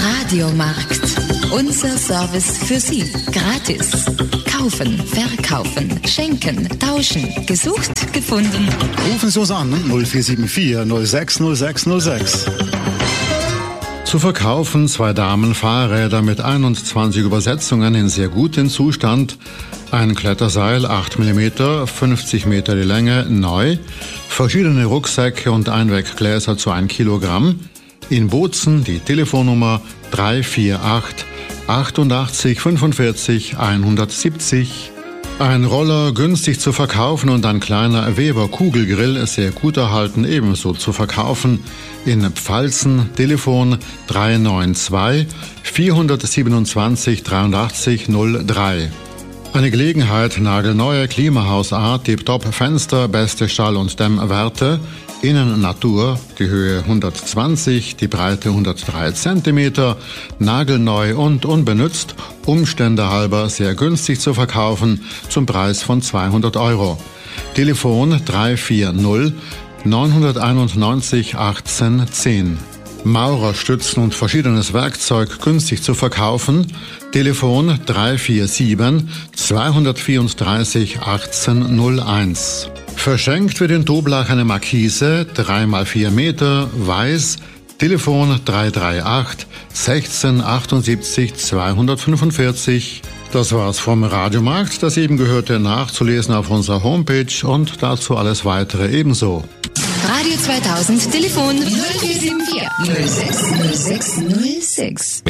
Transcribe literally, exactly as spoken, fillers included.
Radiomarkt. Unser Service für Sie. Gratis. Kaufen, verkaufen, schenken, tauschen. Gesucht, gefunden. Rufen Sie uns an null vier sieben vier null sechs null sechs null sechs. Zu verkaufen zwei Damen-Fahrräder mit einundzwanzig Übersetzungen in sehr gutem Zustand. Ein Kletterseil, acht Millimeter, fünfzig Meter die Länge, neu. Verschiedene Rucksäcke und Einweggläser zu ein Kilogramm. In Bozen die Telefonnummer drei vier acht achtundachtzig fünfundvierzig hundertsiebzig. Ein Roller günstig zu verkaufen und ein kleiner Weber Kugelgrill sehr gut erhalten ebenso zu verkaufen. In Pfalzen Telefon drei neun zwei vierhundertsiebenundzwanzig dreiundachtzig null drei. Eine Gelegenheit, nagelneue Klimahausart, Tip-Top Fenster, beste Stall- und Dämmwerte, Innen Natur, die Höhe hundertzwanzig, die Breite hundertdrei Zentimeter, nagelneu und unbenutzt, Umstände halber sehr günstig zu verkaufen, zum Preis von zweihundert Euro. Telefon drei vier null neunhunderteinundneunzig achtzehn zehn. Maurerstützen und verschiedenes Werkzeug günstig zu verkaufen. Telefon drei vier sieben zweihundertvierunddreißig achtzehn null eins. Verschenkt wird in Toblach eine Markise, drei mal vier Meter, weiß. Telefon drei drei acht sechzehn achtundsiebzig zweihundertfünfundvierzig. Das war's vom Radiomarkt. Das eben gehörte nachzulesen auf unserer Homepage und dazu alles weitere ebenso. Radio zweitausend, Telefon null vier sieben vier null sechs null sechs null sechs.